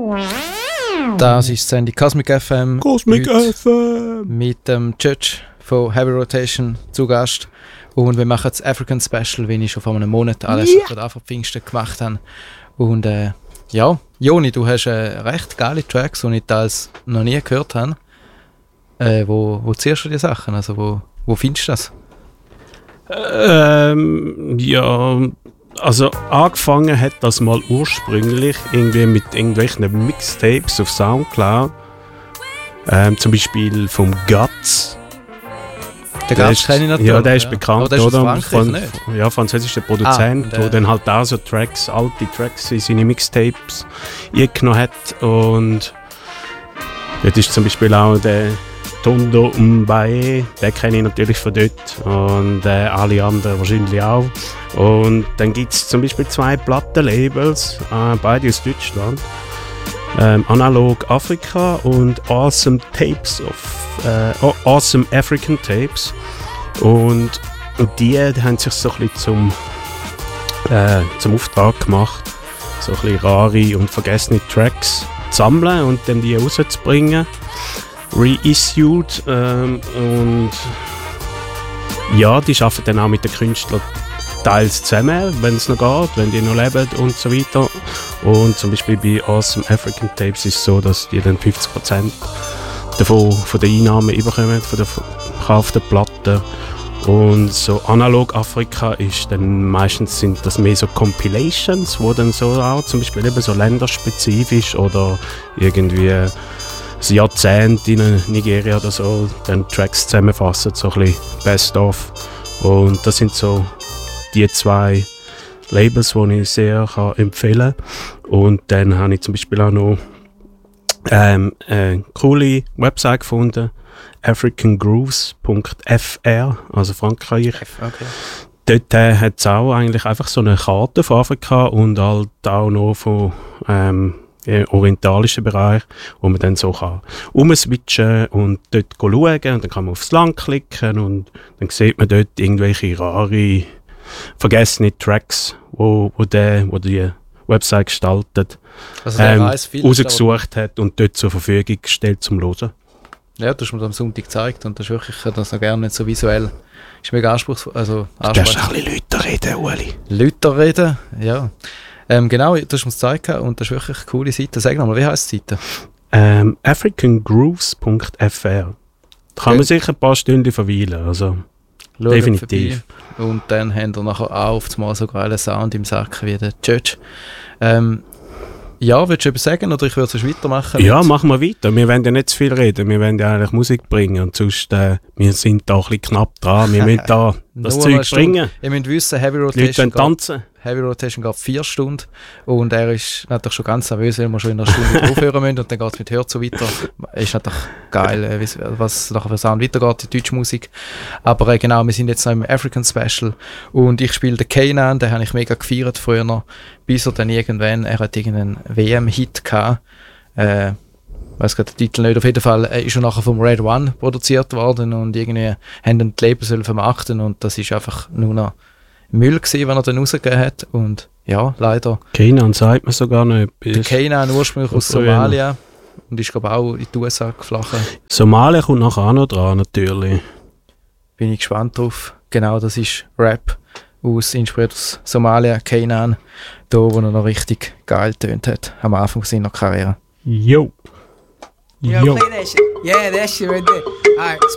Das ist die Sendung Cosmic FM. Cosmic FM! Mit dem Judge von Heavy Rotation zu Gast. Und wir machen das African Special, wie ich schon vor einem Monat alles gerade vor Pfingsten gemacht habe. Und ja, Joni, du hast recht geile Tracks, die ich teils noch nie gehört habe. Wo ziehst du die Sachen? Also wo findest du das? Ja, also angefangen hat das mal ursprünglich irgendwie mit irgendwelchen Mixtapes auf Soundcloud. Zum Beispiel vom Guts. Der Guts kenne ich natürlich. Ja, der ist bekannt, der ist oder? Französischer Produzent, der dann halt auch so alte Tracks in seine Mixtapes eingenommen hat. Und das ist zum Beispiel auch der Tondo Mbaye, den kenne ich natürlich von dort und alle anderen wahrscheinlich auch. Und dann gibt es zum Beispiel 2 Plattenlabels, beide aus Deutschland. Analog Africa und Awesome African Tapes. Und die haben sich so ein bisschen zum Auftrag gemacht, so ein bisschen rare und vergessene Tracks zu sammeln und dann die rauszubringen. Reissued und ja, die arbeiten dann auch mit den Künstlern teils zusammen, wenn es noch geht, wenn die noch leben und so weiter. Und zum Beispiel bei Awesome African Tapes ist es so, dass die dann 50% davon von den Einnahmen überkommen, von der verkauften Platten. Und so Analog Afrika ist dann meistens sind das mehr so Compilations, wo dann so auch zum Beispiel eben so länderspezifisch oder irgendwie ein Jahrzehnt in Nigeria oder so, dann Tracks zusammenfassen, so ein bisschen Best of. Und das sind so die 2 Labels, die ich sehr empfehlen kann. Und dann habe ich zum Beispiel auch noch eine coole Website gefunden, africangrooves.fr, also Frankreich. Okay. Dort hat es auch eigentlich einfach so eine Karte von Afrika und halt auch noch von orientalischen Bereich, wo man dann so kann umswitchen und dort schauen und dann kann man aufs Land klicken und dann sieht man dort irgendwelche rare, vergessene Tracks, wo die Website gestaltet, also rausgesucht hat und dort zur Verfügung gestellt zum Hören. Ja, du hast mir am Sonntag gezeigt und das ist wirklich das noch gerne nicht so visuell. Ist mega anspruchsvoll. Also, du darfst ein bisschen Leute reden, Uli. Leute reden, ja. Genau, du hast mir das gezeigt und das ist wirklich eine coole Seite. Sag nochmal, wie heisst die Seite? africangrooves.fr. Da kann man sicher ein paar Stunden verweilen, also schaut definitiv. Vorbei. Und dann haben wir nachher auch auf einmal so geilen Sound im Sack wie der Church. Ja, willst du etwas sagen oder ich würde es weitermachen? Ja, machen wir weiter. Wir wollen ja nicht zu viel reden, wir wollen ja eigentlich Musik bringen und sonst, wir sind da ein bisschen knapp dran, wir müssen da das Zeug bringen. Ihr müsst wissen, Heavy Rotation geht 4 Stunden und er ist natürlich schon ganz nervös, weil wir schon in einer Stunde aufhören müssen und dann geht es mit Hört so weiter. Ist natürlich geil, was nachher für Sound weitergeht, die deutsche Musik. Aber genau, wir sind jetzt noch im African Special und ich spiele den Kanan, den habe ich mega gefeiert früher noch, bis er dann irgendwann, er hat irgendeinen WM-Hit gehabt, ich weiß gerade den Titel nicht, auf jeden Fall ist er nachher vom Red One produziert worden und irgendwie haben dann die Label vermarkten und das ist einfach nur noch Müll gewesen, wenn er dann rausgegeben hat und ja, leider. Kanan sagt man sogar noch etwas. Der Kanan ursprünglich aus Somalia und ist glaube ich auch in die USA geflogen. Somalia kommt nachher auch noch dran, natürlich. Bin ich gespannt drauf. Genau, das ist Rap inspiriert aus Somalia, Kanan, da wo er noch richtig geil getönt hat, am Anfang seiner Karriere. Yo. Yo, play that shit. Yeah, that shit right there. Alright,